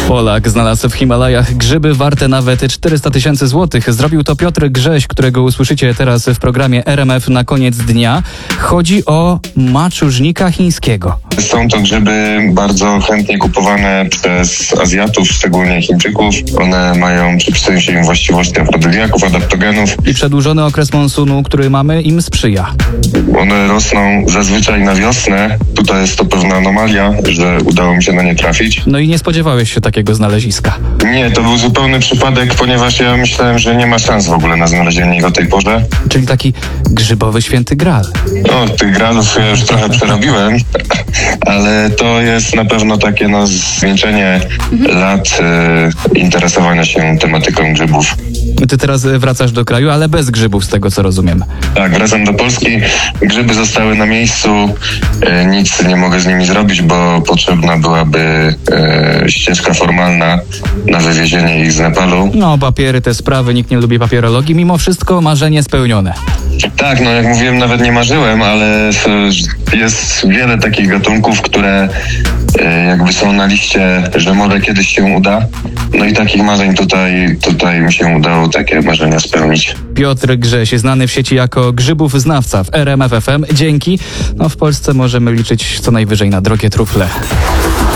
Polak znalazł w Himalajach grzyby warte nawet 400 000 złotych. Zrobił to Piotr Grześ, którego usłyszycie teraz w programie RMF na koniec dnia. Chodzi o maczużnika chińskiego. Są to grzyby bardzo chętnie kupowane przez Azjatów, szczególnie Chińczyków. One przypisują się im właściwości afrodyliaków, adaptogenów. I przedłużony okres monsunu, który mamy, im sprzyja. One rosną zazwyczaj na wiosnę. Tutaj jest to pewna anomalia, że udało mi się na nie trafić. No i nie spodziewałeś się takiego znaleziska. Nie, to był zupełny przypadek, ponieważ ja myślałem, że nie ma szans w ogóle na znalezienie ich o tej porze. Czyli taki grzybowy święty Graal. No, tych gralów ja już trochę przerobiłem, ale to jest na pewno takie zwieńczenie lat interesowania się tematyką grzybów. Ty teraz wracasz do kraju, ale bez grzybów, z tego co rozumiem. Tak, wracam do Polski. Grzyby zostały na miejscu. Nic nie mogę z nimi zrobić, bo potrzebna byłaby ścieżka formalna na wywiezienie ich z Nepalu. No, papiery, te sprawy, nikt nie lubi papierologii. Mimo wszystko marzenie spełnione. Tak, no jak mówiłem, nawet nie marzyłem, ale jest wiele takich gatunków, które jakby są na liście, że może kiedyś się uda. No i takich marzeń tutaj mi się udało takie marzenia spełnić. Piotr Grześ, znany w sieci jako grzybów znawca w RMF FM. Dzięki. No w Polsce możemy liczyć co najwyżej na drogie trufle.